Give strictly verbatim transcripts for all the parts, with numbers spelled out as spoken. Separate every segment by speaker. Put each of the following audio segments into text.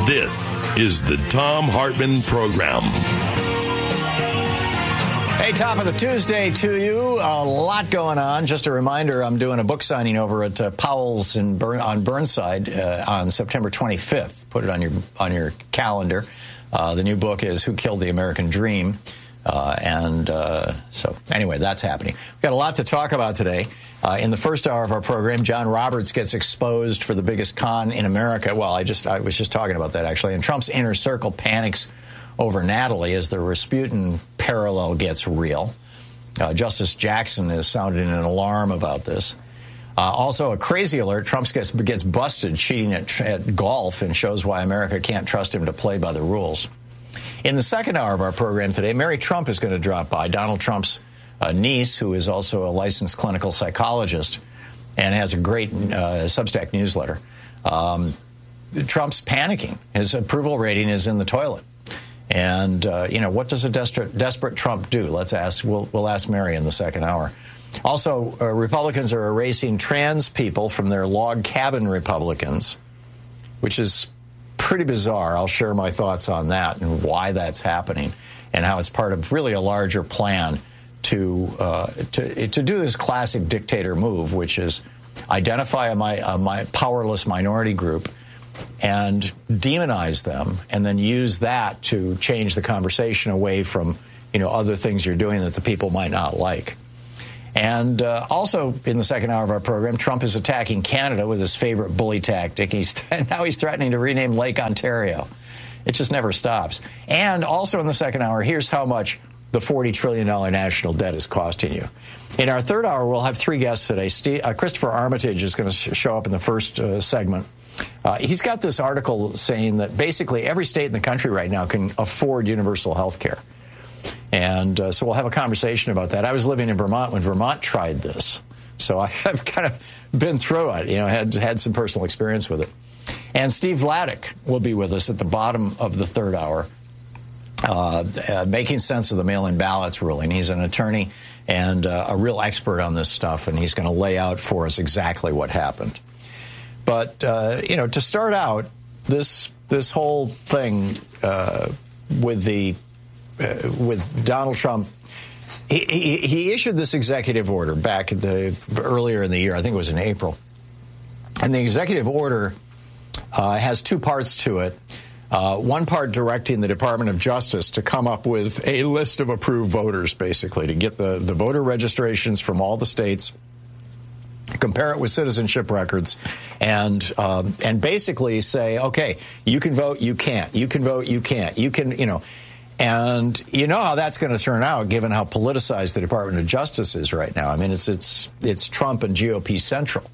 Speaker 1: This is the Thom Hartmann Program.
Speaker 2: Hey, top of the Tuesday to you. A lot going on. Just a reminder, I'm doing a book signing over at uh, Powell's in Burn, on Burnside uh, on September twenty-fifth. Put it on your on your calendar. Uh, the new book is Who Killed the American Dream? Uh, and uh, so, anyway, that's happening. We've got a lot to talk about today. Uh, in the first hour of our program, John Roberts gets exposed for the biggest con in America. Well, I just I was just talking about that, actually. And Trump's inner circle panics over Natalie as the Rasputin parallel gets real. Uh, Justice Jackson has sounded an alarm about this. Uh, also, a crazy alert. Trump gets, gets busted cheating at, at golf and shows why America can't trust him to play by the rules. In the second hour of our program today, Mary Trump is going to drop by. Donald Trump's uh, niece, who is also a licensed clinical psychologist and has a great uh, Substack newsletter. Um, Trump's panicking. His approval rating is in the toilet. And, uh, you know, what does a desperate, desperate Trump do? Let's ask. We'll, we'll ask Mary in the second hour. Also, uh, Republicans are erasing trans people from their log cabin Republicans, which is pretty bizarre. I'll share my thoughts on that and why that's happening and how it's part of really a larger plan to uh, to, to do this classic dictator move, which is identify a, my, a my powerless minority group and demonize them, and then use that to change the conversation away from, you know, other things you're doing that the people might not like. And uh, also in the second hour of our program, Trump is attacking Canada with his favorite bully tactic. He's now he's threatening to rename Lake Ontario. It just never stops. And also in the second hour, here's how much the forty trillion dollars national debt is costing you. In our third hour, we'll have three guests today. Steve, uh, Christopher Armitage is going to sh- show up in the first uh, segment. Uh, he's got this article saying that basically every state in the country right now can afford universal health care. And uh, so we'll have a conversation about that. I was living in Vermont when Vermont tried this. So I've kind of been through it, you know, had had some personal experience with it. And Steve Vladeck will be with us at the bottom of the third hour, uh, uh, making sense of the mail-in ballots ruling. He's an attorney and uh, a real expert on this stuff, and he's going to lay out for us exactly what happened. But, uh, you know, to start out, this this whole thing uh, with the uh, with Donald Trump, he, he, he issued this executive order back at the earlier in the year. I think it was in April. And the executive order uh, has two parts to it. Uh, one part directing the Department of Justice to come up with a list of approved voters, basically, to get the, the voter registrations from all the states, compare it with citizenship records, and um, and basically say, okay, you can vote, you can't. You can vote, you can't. You can, you know. And you know how that's going to turn out, given how politicized the Department of Justice is right now. I mean, it's it's it's Trump and G O P central.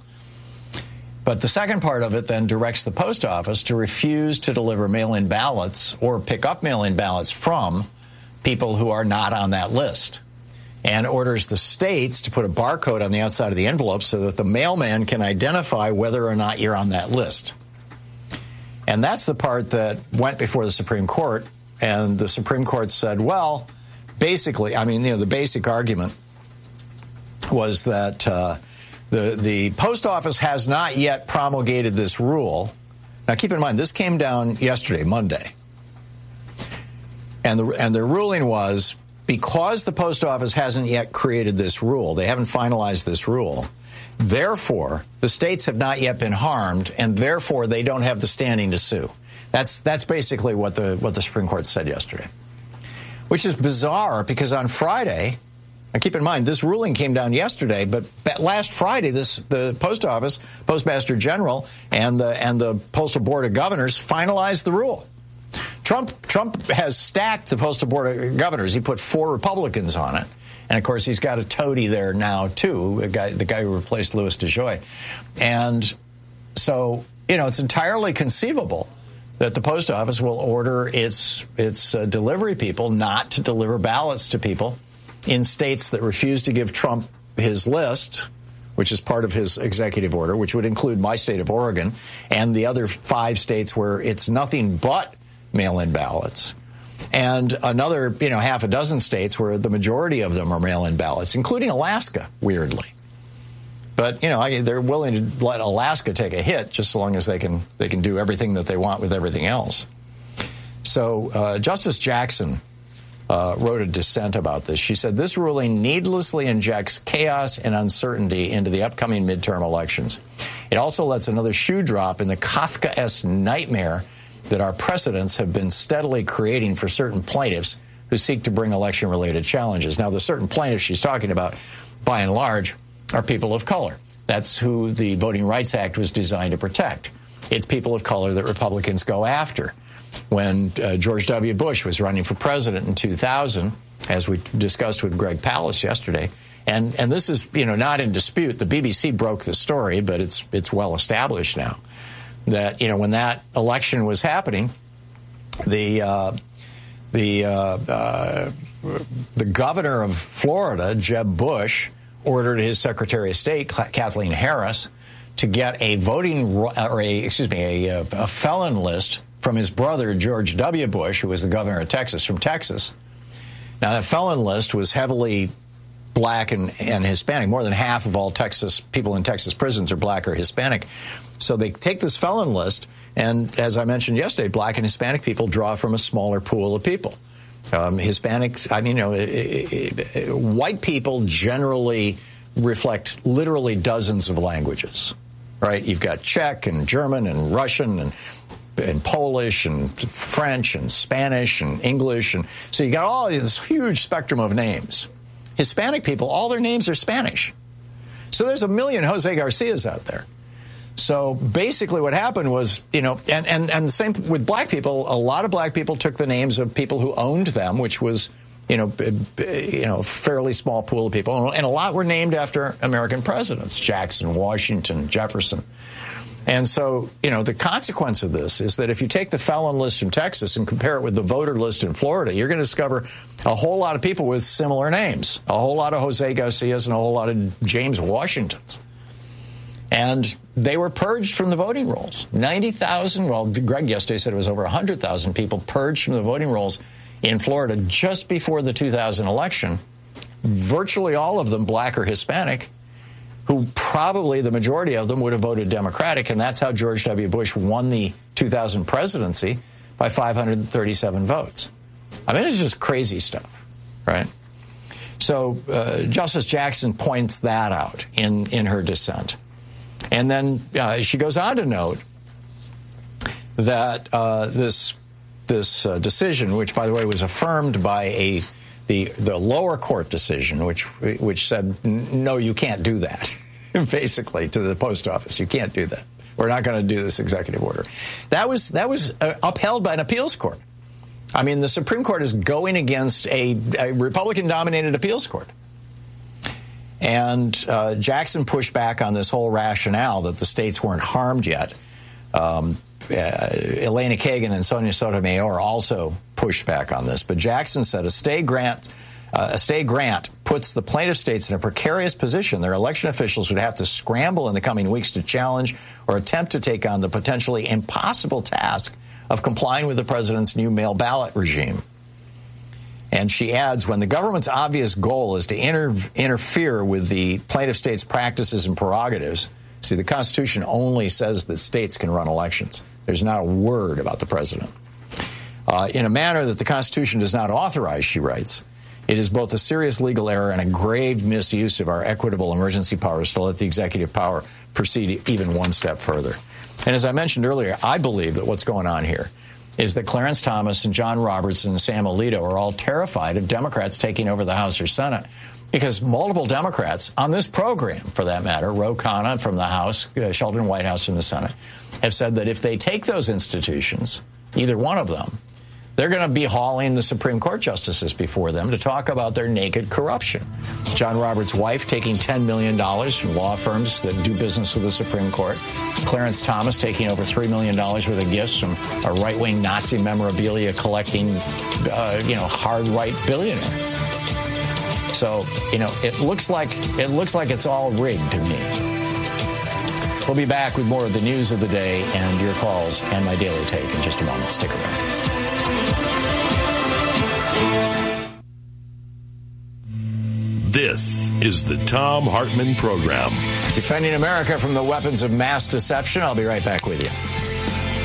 Speaker 2: But the second part of it then directs the post office to refuse to deliver mail-in ballots or pick up mail-in ballots from people who are not on that list, and orders the states to put a barcode on the outside of the envelope so that the mailman can identify whether or not you're on that list. And that's the part that went before the Supreme Court, and the Supreme Court said, well, basically, I mean, you know, the basic argument was that uh, the the post office has not yet promulgated this rule. Now, keep in mind, this came down yesterday, Monday, and the and the ruling was, because the post office hasn't yet created this rule, they haven't finalized this rule, therefore, the states have not yet been harmed, and therefore they don't have the standing to sue. That's that's basically what the what the Supreme Court said yesterday, which is bizarre because on Friday, and keep in mind, this ruling came down yesterday, but last Friday, this the post office, Postmaster General, and the and the Postal Board of Governors finalized the rule. Trump Trump has stacked the Postal Board of Governors. He put four Republicans on it. And, of course, he's got a toady there now, too, a guy, the guy who replaced Louis DeJoy. And so, you know, it's entirely conceivable that the post office will order its its uh, delivery people not to deliver ballots to people in states that refuse to give Trump his list, which is part of his executive order, which would include my state of Oregon and the other five states where it's nothing but mail-in ballots, and another, you know, half a dozen states where the majority of them are mail-in ballots, including Alaska, weirdly. But, you know, I, they're willing to let Alaska take a hit just so long as they can they can do everything that they want with everything else. So uh, Justice Jackson uh, wrote a dissent about this. She said, this ruling needlessly injects chaos and uncertainty into the upcoming midterm elections. It also lets another shoe drop in the Kafkaesque nightmare that our precedents have been steadily creating for certain plaintiffs who seek to bring election-related challenges. Now, the certain plaintiffs she's talking about, by and large, are people of color. That's who the Voting Rights Act was designed to protect. It's people of color that Republicans go after. When uh, George W. Bush was running for president in two thousand, as we discussed with Greg Palast yesterday, and and this is, you know, not in dispute. The B B C broke the story, but it's it's well established now that, you know, when that election was happening, the uh, the uh, uh, the governor of Florida, Jeb Bush, ordered his Secretary of State, Kathleen Harris, to get a voting or a excuse me a, a felon list from his brother George W. Bush, who was the governor of Texas, from Texas. Now, that felon list was heavily black and, and Hispanic. More than half of all Texas people in Texas prisons are black or Hispanic. So they take this felon list, and as I mentioned yesterday, black and Hispanic people draw from a smaller pool of people. Um, Hispanic, I mean, you know, it, it, it, white people generally reflect literally dozens of languages, right? You've got Czech and German and Russian and and Polish and French and Spanish and English. And so you got all this huge spectrum of names. Hispanic people, all their names are Spanish. So there's a million Jose Garcias out there. So basically what happened was, you know, and, and, and the same with black people, a lot of black people took the names of people who owned them, which was, you know, you know, fairly small pool of people. And a lot were named after American presidents, Jackson, Washington, Jefferson. And so, you know, the consequence of this is that if you take the felon list from Texas and compare it with the voter list in Florida, you're going to discover a whole lot of people with similar names, a whole lot of Jose Garcias and a whole lot of James Washingtons. And they were purged from the voting rolls. ninety thousand, well, Greg yesterday said it was over one hundred thousand people purged from the voting rolls in Florida just before the two thousand election, virtually all of them black or Hispanic, who probably the majority of them would have voted Democratic, and that's how George W. Bush won the two thousand presidency by five hundred thirty-seven votes. I mean, it's just crazy stuff, right? So uh, Justice Jackson points that out in, in her dissent. And then uh, she goes on to note that uh, this this uh, decision, which, by the way, was affirmed by a the the lower court decision, which which said, no, you can't do that, basically, to the post office. You can't do that. We're not going to do this executive order. That was that was uh, upheld by an appeals court. I mean, the Supreme Court is going against a, a Republican-dominated appeals court. And uh, Jackson pushed back on this whole rationale that the states weren't harmed yet. Um, uh, Elena Kagan and Sonia Sotomayor also pushed back on this. But Jackson said a stay grant, uh, a stay grant puts the plaintiff states in a precarious position. Their election officials would have to scramble in the coming weeks to challenge or attempt to take on the potentially impossible task of complying with the president's new mail ballot regime. And she adds, when the government's obvious goal is to inter- interfere with the plaintiff states' practices and prerogatives, see, the Constitution only says that states can run elections. There's not a word about the president. Uh, in a manner that the Constitution does not authorize, she writes, it is both a serious legal error and a grave misuse of our equitable emergency powers to let the executive power proceed even one step further. And as I mentioned earlier, I believe that what's going on here is that Clarence Thomas and John Roberts and Sam Alito are all terrified of Democrats taking over the House or Senate, because multiple Democrats on this program, for that matter, Ro Khanna from the House, uh, Sheldon Whitehouse from the Senate, have said that if they take those institutions, either one of them, they're going to be hauling the Supreme Court justices before them to talk about their naked corruption. John Roberts' wife taking ten million dollars from law firms that do business with the Supreme Court. Clarence Thomas taking over three million dollars worth of gifts from a right-wing Nazi memorabilia collecting, uh, you know, hard-right billionaire. So, you know, it looks like it looks like it's all rigged to me. We'll be back with more of the news of the day and your calls and my daily take in just a moment. Stick around.
Speaker 1: This is the Thom Hartmann Program.
Speaker 2: Defending America from the weapons of mass deception. I'll be right back with you.